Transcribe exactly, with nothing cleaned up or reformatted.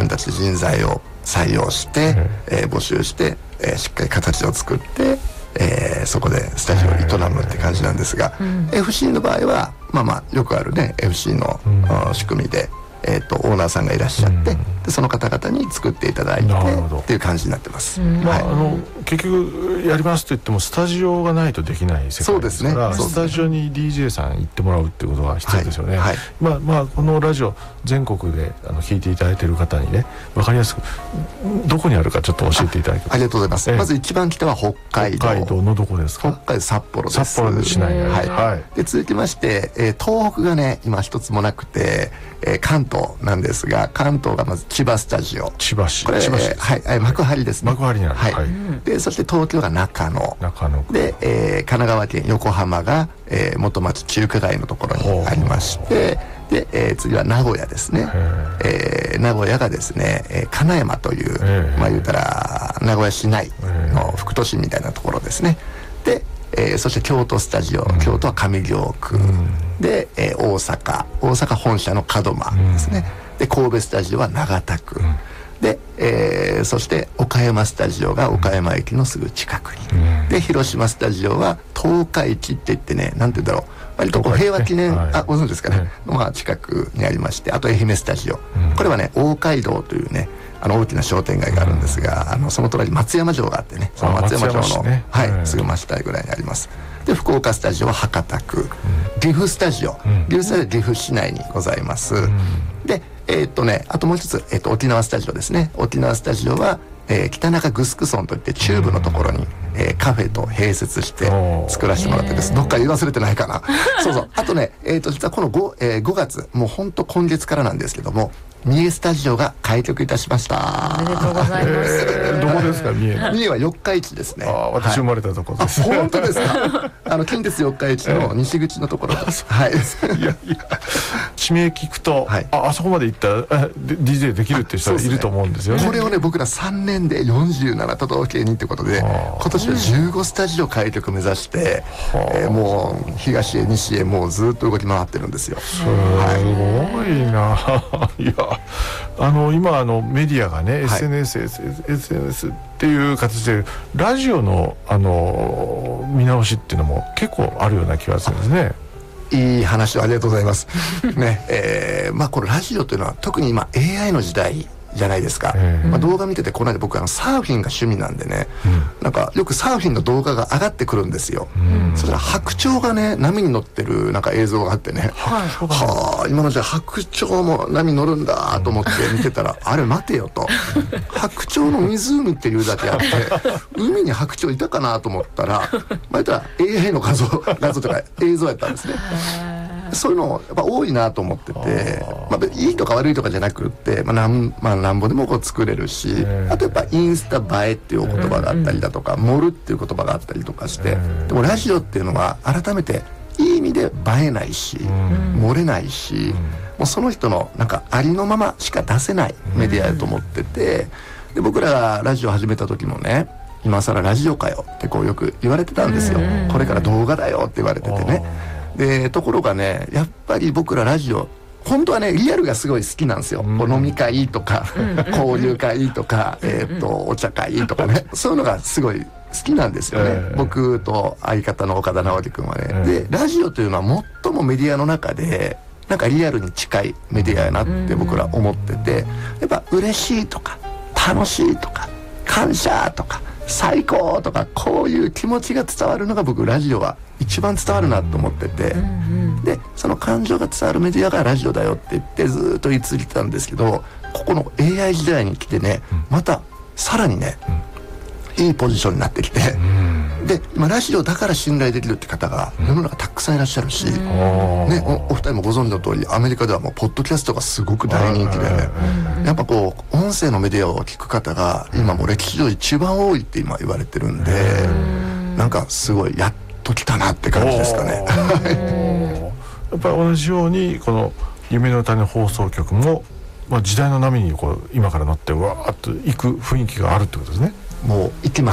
分たちで人材を採用して、えー、募集して、えー、しっかり形を作って、えー、そこでスタジオを営むって感じなんですが、うん、エフシー の場合はまあまあよくあるね エフシー の、うん、仕組みで、えー、とオーナーさんがいらっしゃって、うん、でその方々に作っていただいてっていう感じになってます、うんはい、 まあ、あの結局やりますと言ってもスタジオがないとできない世界ですから、そうですね、スタジオに ディージェー さん行ってもらうっていうことが必要ですよね、はいはい、まあまあこのラジオ全国であの聞いていただいている方にね分かりやすくどこにあるかちょっと教えていただけますか。 あ, ありがとうございます、えー、まず一番北は北海道。 北海道のどこですか。 北海道札幌です。 札幌市内にあります、はいはい、 で続きまして、えー、東北がね今一つもなくて、えー、関東なんですが、関東がまず千葉スタジオ、 千葉市、 これ千葉市、 はいはい、幕張ですね。 幕張にある、 はいはい、でそして東京が中野、 中野で、えー、神奈川県横浜が、えー、元町中華街のところにありまして、で、えー、次は名古屋ですね、えー、名古屋がですね、えー、金山という、まあ言うたら名古屋市内の副都心みたいなところですね。で、えー、そして京都スタジオ、うん、京都は上京区、うん、で、えー、大阪大阪本社の門真ですね、うん、で神戸スタジオは長田区、うん、で、えー、そして岡山スタジオが岡山駅のすぐ近くに、うん、で広島スタジオは東海市って言ってね、なんて言うんだろう、割とこう平和記念、はい、あご存知ですかね、の、まあ、近くにありまして、あと愛媛スタジオ、うん、これはね大街道というねあの大きな商店街があるんですが、うん、あのその隣松山城があってね、その松山城の、ね、はい、すぐ真下ぐらいにあります。で福岡スタジオは博多区、うん、岐阜スタジオ、うん、岐阜スタジオは岐阜市内にございます、うん、でえー、っとねあともう一つ、えー、っと沖縄スタジオですね。沖縄スタジオは、えー、北中城村といって中部のところに、うんえー、カフェと併設して作らせてもらってです。どっか言い忘れてないかなそうそう、あとね、えー、と実はこの 5,、えー、ごがつ、もうほんと今月からなんですけども、三重スタジオが開局いたしました。 おめでとうございます、 えー、どこですか三重。 三重は四日市ですね。 あ、私生まれたところです、 はい、本当ですかあの近鉄四日市の西口のところです、えー、はいいやいや地名聞くと、はい、あ, あそこまで行ったら ディージェー できるっていう人がいると思うんですよね。 これをね僕らさんねんでよんじゅうなな都道府県にってことで、今年はじゅうごスタジオ開局目指して、えー、もう東へ西へもうずっと動き回ってるんですよ。すごいな、はい、いやあの今あのメディアがね、はい、エスエヌエス、エスエヌエス っていう形でラジオのあの見直しっていうのも結構あるような気がするんですね。 いい話をありがとうございますね、えー、まあこのラジオというのは特に今 エーアイ の時代じゃないですか、えーまあ、動画見ててこの間僕あのサーフィンが趣味なんでね、うん、なんかよくサーフィンの動画が上がってくるんですよ、うん、そしたら白鳥がね波に乗ってるなんか映像があってね、はい、はあ今のじゃ白鳥も波乗るんだと思って見てたら、うん、あれ待てよと白鳥の湖っていうだけあって海に白鳥いたかなと思ったら、まあ、言ったら エーアイ の画像画像とか映像やったんですね。そういうのやっぱ多いなと思ってて、まあ、いいとか悪いとかじゃなくって、まあなんまあ、なんぼでもこう作れるし、あとやっぱインスタ映えっていうお言葉があったりだとか、盛るっていう言葉があったりとかして、でもラジオっていうのは改めていい意味で映えないし、漏れないし、もうその人のなんかありのまましか出せないメディアだと思ってて、で僕らがラジオ始めた時もね、今更ラジオかよってこうよく言われてたんですよ。これから動画だよって言われててね。でところがね、やっぱり僕らラジオ本当はねリアルがすごい好きなんですよ、うん、飲み会とか交流会とか、えー、っとお茶会とかねそういうのがすごい好きなんですよね、えー、僕と相方の岡田直樹君はね、えー、でラジオというのは最もメディアの中でなんかリアルに近いメディアやなって僕ら思ってて、やっぱ嬉しいとか楽しいとか感謝とか最高とかこういう気持ちが伝わるのが僕ラジオは一番伝わるなと思ってて、でその感情が伝わるメディアがラジオだよって言ってずっと言い続けてたんですけど、ここの エーアイ 時代に来てね、またさらにねいいポジションになってきて、で今ラジオだから信頼できるって方が世の中たくさんいらっしゃるし、ね、お, お二人もご存知の通りアメリカではもうポッドキャストがすごく大人気でね、やっぱこう音声のメディアを聞く方が今もう歴史上一番多いって今言われてるんで、なんかすごいやっと来たなって感じですかねやっぱり同じようにこの夢の種放送局も、まあ、時代の波にこう今から乗ってわーっと行く雰囲気があるってことですね。 もう行きま